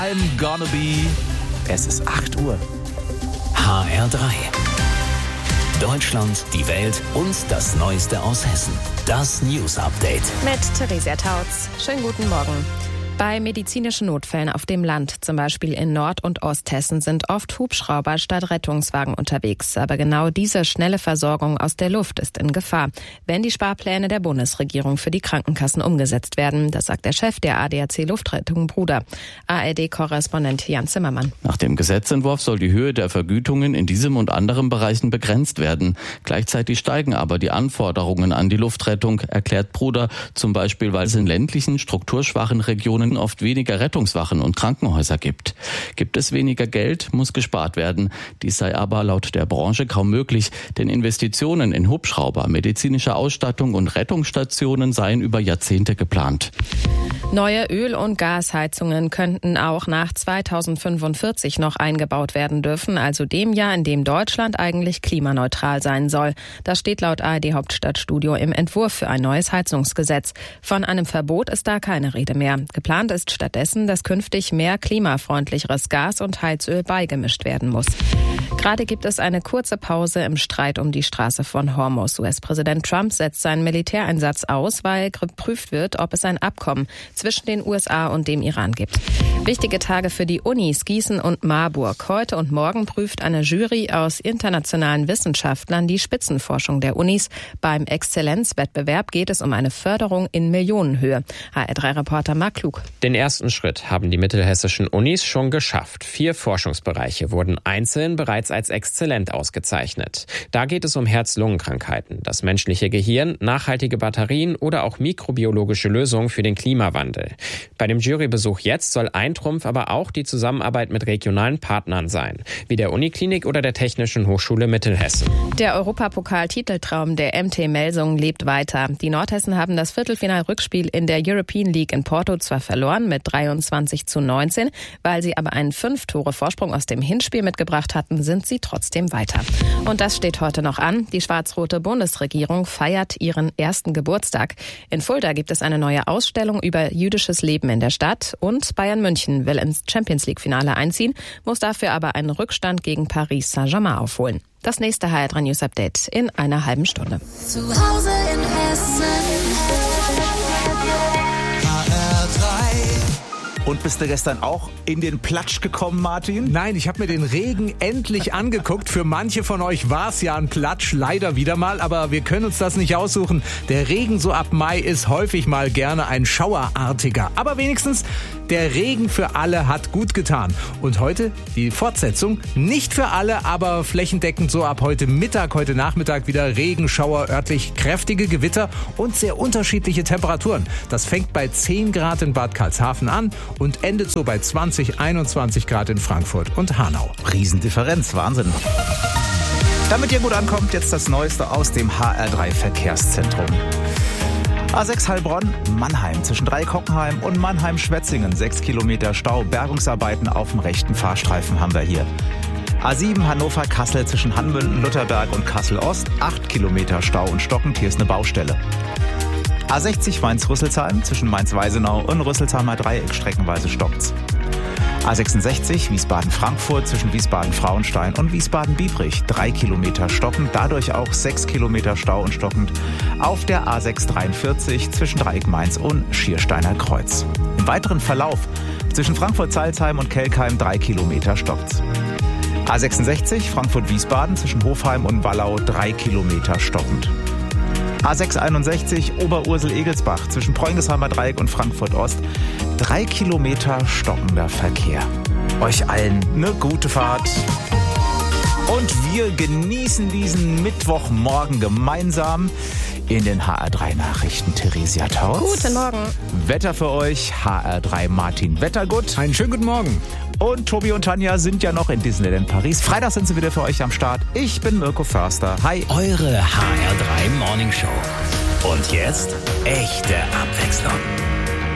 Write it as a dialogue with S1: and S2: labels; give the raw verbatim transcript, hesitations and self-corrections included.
S1: I'm gonna be. Es ist acht Uhr.
S2: H R drei. Deutschland, die Welt und das Neueste aus Hessen. Das News Update.
S3: Mit Theresia Tautz. Schönen guten Morgen. Bei medizinischen Notfällen auf dem Land, zum Beispiel in Nord- und Osthessen, sind oft Hubschrauber statt Rettungswagen unterwegs. Aber genau diese schnelle Versorgung aus der Luft ist in Gefahr, wenn die Sparpläne der Bundesregierung für die Krankenkassen umgesetzt werden. Das sagt der Chef der A D A C Luftrettung Bruder. A R D-Korrespondent Jan Zimmermann.
S4: Nach dem Gesetzentwurf soll die Höhe der Vergütungen in diesem und anderen Bereichen begrenzt werden. Gleichzeitig steigen aber die Anforderungen an die Luftrettung, erklärt Bruder, zum Beispiel, weil es in ländlichen, strukturschwachen Regionen oft weniger Rettungswachen und Krankenhäuser gibt. Gibt es weniger Geld, muss gespart werden. Dies sei aber laut der Branche kaum möglich, denn Investitionen in Hubschrauber, medizinische Ausstattung und Rettungsstationen seien über Jahrzehnte geplant.
S3: Neue Öl- und Gasheizungen könnten auch nach zweitausendfünfundvierzig noch eingebaut werden dürfen, also dem Jahr, in dem Deutschland eigentlich klimaneutral sein soll. Das steht laut A R D-Hauptstadtstudio im Entwurf für ein neues Heizungsgesetz. Von einem Verbot ist da keine Rede mehr. Geplant ist stattdessen, dass künftig mehr klimafreundlicheres Gas und Heizöl beigemischt werden muss. Gerade gibt es eine kurze Pause im Streit um die Straße von Hormuz. U S-Präsident Trump setzt seinen Militäreinsatz aus, weil geprüft wird, ob es ein Abkommen zwischen den U S A und dem Iran gibt. Wichtige Tage für die Unis Gießen und Marburg. Heute und morgen prüft eine Jury aus internationalen Wissenschaftlern die Spitzenforschung der Unis. Beim Exzellenzwettbewerb geht es um eine Förderung in Millionenhöhe. H R drei-Reporter Marc Klug.
S5: Den ersten Schritt haben die mittelhessischen Unis schon geschafft. Vier Forschungsbereiche wurden einzeln bereits als exzellent ausgezeichnet. Da geht es um Herz-Lungen-Krankheiten, das menschliche Gehirn, nachhaltige Batterien oder auch mikrobiologische Lösungen für den Klimawandel. Bei dem Jurybesuch jetzt soll ein Trumpf aber auch die Zusammenarbeit mit regionalen Partnern sein, wie der Uniklinik oder der Technischen Hochschule Mittelhessen.
S3: Der Europapokal-Titeltraum der M T Melsungen lebt weiter. Die Nordhessen haben das Viertelfinal-Rückspiel in der European League in Porto zwar verloren mit dreiundzwanzig zu neunzehn, weil sie aber einen fünf Tore Vorsprung aus dem Hinspiel mitgebracht hatten, sind sie trotzdem weiter. Und das steht heute noch an. Die schwarz-rote Bundesregierung feiert ihren ersten Geburtstag. In Fulda gibt es eine neue Ausstellung über jüdisches Leben in der Stadt und Bayern München will ins Champions-League-Finale einziehen, muss dafür aber einen Rückstand gegen Paris Saint-Germain aufholen. Das nächste H R drei News Update in einer halben Stunde.
S6: Zu Hause in Hessen. H R drei.
S1: Und bist du gestern auch in den Platsch gekommen, Martin?
S7: Nein, ich habe mir den Regen endlich angeguckt. Für manche von euch war es ja ein Platsch, leider wieder mal, aber wir können uns das nicht aussuchen. Der Regen so ab Mai ist häufig mal gerne ein schauerartiger. Aber wenigstens, der Regen für alle hat gut getan. Und heute die Fortsetzung. Nicht für alle, aber flächendeckend so ab heute Mittag, heute Nachmittag wieder Regenschauer, örtlich kräftige Gewitter und sehr unterschiedliche Temperaturen. Das fängt bei zehn Grad in Bad Karlshafen an und endet so bei zwanzig, einundzwanzig Grad in Frankfurt und Hanau.
S1: Riesendifferenz, Wahnsinn. Damit ihr gut ankommt, jetzt das Neueste aus dem H R drei Verkehrszentrum. A sechs Heilbronn, Mannheim, zwischen Dreieck-Hockenheim und Mannheim-Schwetzingen, sechs Kilometer Stau, Bergungsarbeiten auf dem rechten Fahrstreifen haben wir hier. A sieben Hannover-Kassel zwischen Hanmünden, Lutherberg und Kassel-Ost, acht Kilometer Stau und stockend, hier ist eine Baustelle. A sechzig Mainz-Rüsselsheim zwischen Mainz-Weisenau und Rüsselsheimer Dreieck streckenweise stockt's. A sechsundsechzig Wiesbaden-Frankfurt zwischen Wiesbaden-Frauenstein und Wiesbaden-Biebrich. Drei Kilometer stockend, dadurch auch sechs Kilometer Stau und stockend auf der A sechs dreiundvierzig zwischen Dreieck-Mainz und Schiersteiner Kreuz. Im weiteren Verlauf zwischen Frankfurt-Salzheim und Kelkheim drei Kilometer stockt's. A sechsundsechzig Frankfurt-Wiesbaden zwischen Hofheim und Wallau drei Kilometer stockend. A sechs einundsechzig Oberursel-Egelsbach zwischen Preungesheimer Dreieck und Frankfurt-Ost. Drei Kilometer stockender Verkehr. Euch allen eine gute Fahrt. Und wir genießen diesen Mittwochmorgen gemeinsam in den H R drei Nachrichten. Theresia Tautz.
S3: Guten Morgen.
S1: Wetter für euch, H R drei Martin Wettergut.
S7: Einen schönen guten Morgen.
S1: Und Tobi und Tanja sind ja noch in Disneyland Paris. Freitag sind sie wieder für euch am Start. Ich bin Mirko Förster. Hi.
S2: Eure H R drei Morning Show. Und jetzt echte Abwechslung.